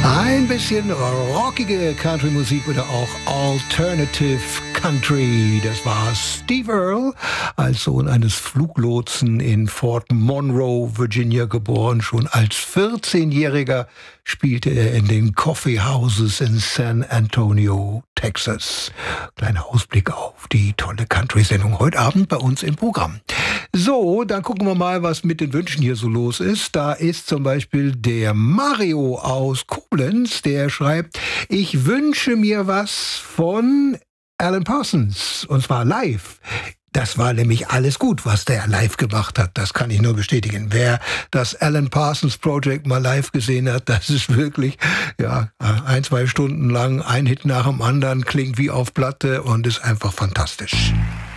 Ein bisschen rockige Country-Musik oder auch Alternative Country. Das war Steve Earle, als Sohn eines Fluglotsen in Fort Monroe, Virginia geboren. Schon als 14-Jähriger spielte er in den Coffee Houses in San Antonio, Texas. Kleiner Ausblick auf die tolle Country-Sendung heute Abend bei uns im Programm. So, dann gucken wir mal, was mit den Wünschen hier so los ist. Da ist zum Beispiel der Mario aus Koblenz, der schreibt, ich wünsche mir was von Alan Parsons, und zwar live. Das war nämlich alles gut, was der live gemacht hat. Das kann ich nur bestätigen. Wer das Alan Parsons Project mal live gesehen hat, das ist wirklich 1-2 Stunden lang, ein Hit nach dem anderen, klingt wie auf Platte und ist einfach fantastisch.